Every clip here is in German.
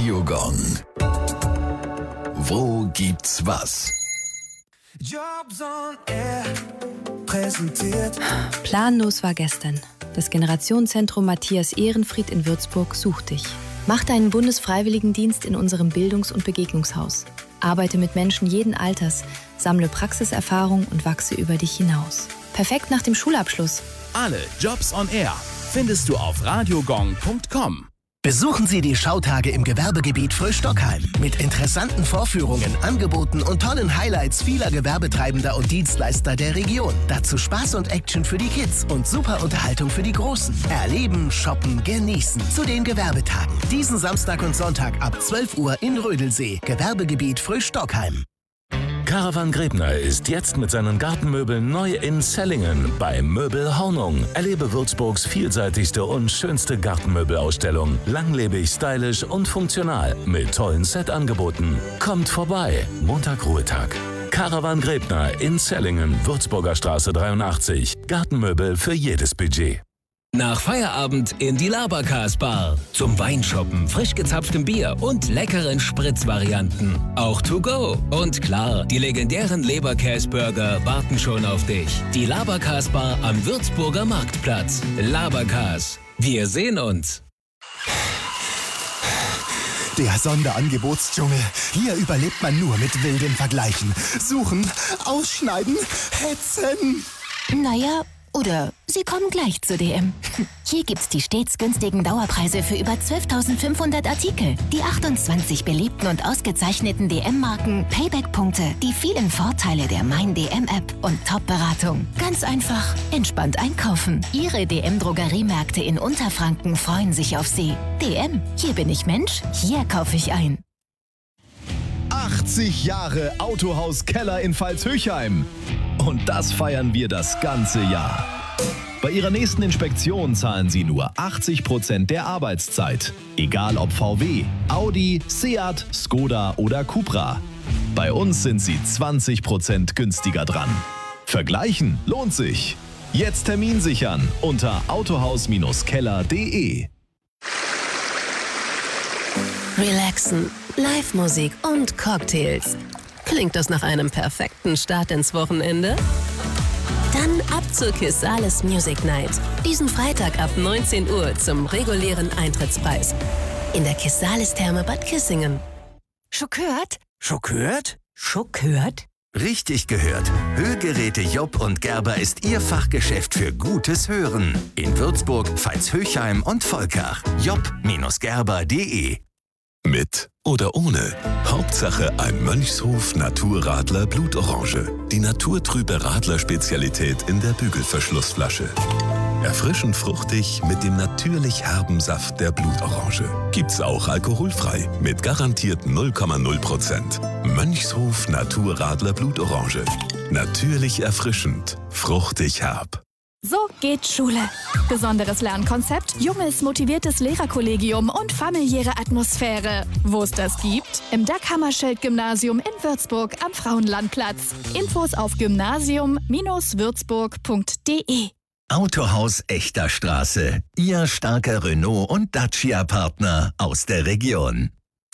Radio Gong. Wo gibt's was? Jobs on Air präsentiert. Planlos war gestern. Das Generationenzentrum Matthias Ehrenfried in Würzburg sucht dich. Mach deinen Bundesfreiwilligendienst in unserem Bildungs- und Begegnungshaus. Arbeite mit Menschen jeden Alters, sammle Praxiserfahrung und wachse über dich hinaus. Perfekt nach dem Schulabschluss. Alle Jobs on Air findest du auf radiogong.com. Besuchen Sie die Schautage im Gewerbegebiet Frösch-Stockheim mit interessanten Vorführungen, Angeboten und tollen Highlights vieler Gewerbetreibender und Dienstleister der Region. Dazu Spaß und Action für die Kids und super Unterhaltung für die Großen. Erleben, shoppen, genießen zu den Gewerbetagen. Diesen Samstag und Sonntag ab 12 Uhr in Rödelsee, Gewerbegebiet Frösch-Stockheim. Caravan Grebner ist jetzt mit seinen Gartenmöbeln neu in Sellingen bei Möbel Hornung. Erlebe Würzburgs vielseitigste und schönste Gartenmöbelausstellung. Langlebig, stylisch und funktional mit tollen Set-Angeboten. Kommt vorbei. Montag Ruhetag. Caravan Grebner in Sellingen, Würzburger Straße 83. Gartenmöbel für jedes Budget. Nach Feierabend in die Labercast Bar. Zum Weinshoppen, frisch gezapftem Bier und leckeren Spritzvarianten. Auch to go. Und klar, die legendären Leberkäsburger warten schon auf dich. Die Labercast Bar am Würzburger Marktplatz. Labercast. Wir sehen uns. Der Sonderangebotsdschungel. Hier überlebt man nur mit wilden Vergleichen. Suchen, ausschneiden, hetzen. Naja, oder Sie kommen gleich zu DM. Hier gibt's die stets günstigen Dauerpreise für über 12.500 Artikel. Die 28 beliebten und ausgezeichneten DM-Marken, Payback-Punkte, die vielen Vorteile der Mein DM-App und Top-Beratung. Ganz einfach, entspannt einkaufen. Ihre DM-Drogeriemärkte in Unterfranken freuen sich auf Sie. DM, hier bin ich Mensch, hier kaufe ich ein. 80 Jahre Autohaus Keller in Pfalz-Höchheim. Und das feiern wir das ganze Jahr. Bei Ihrer nächsten Inspektion zahlen Sie nur 80% der Arbeitszeit. Egal ob VW, Audi, Seat, Skoda oder Cupra. Bei uns sind Sie 20% günstiger dran. Vergleichen lohnt sich. Jetzt Termin sichern unter autohaus-keller.de. Relaxen, Live-Musik und Cocktails. Klingt das nach einem perfekten Start ins Wochenende? Dann ab zur Kissales Music Night. Diesen Freitag ab 19 Uhr zum regulären Eintrittspreis. In der Kissales Therme Bad Kissingen. Schockiert? Schockiert? Schockiert? Richtig gehört. Hörgeräte Jopp und Gerber ist Ihr Fachgeschäft für gutes Hören. In Würzburg, Pfalz-Höchheim und Volkach. jopp-gerber.de. Mit oder ohne. Hauptsache ein Mönchshof Naturradler Blutorange. Die naturtrübe Radler-Spezialität in der Bügelverschlussflasche. Erfrischend fruchtig mit dem natürlich herben Saft der Blutorange. Gibt's auch alkoholfrei mit garantiert 0,0%. Mönchshof Naturradler Blutorange. Natürlich erfrischend, fruchtig herb. So geht Schule. Besonderes Lernkonzept, junges, motiviertes Lehrerkollegium und familiäre Atmosphäre. Wo es das gibt? Im Dag-Hammarskjöld-Gymnasium in Würzburg am Frauenlandplatz. Infos auf gymnasium-würzburg.de. Autohaus Echter Straße. Ihr starker Renault- und Dacia-Partner aus der Region.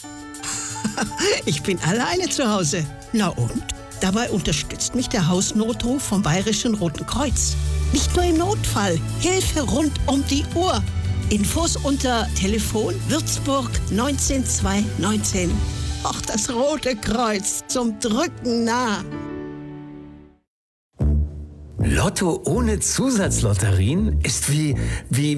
Ich bin alleine zu Hause. Na und? Dabei unterstützt mich der Hausnotruf vom Bayerischen Roten Kreuz. Nicht nur im Notfall, Hilfe rund um die Uhr. Infos unter Telefon Würzburg 19219. Ach, das Rote Kreuz, zum Drücken nah. Lotto ohne Zusatzlotterien ist wie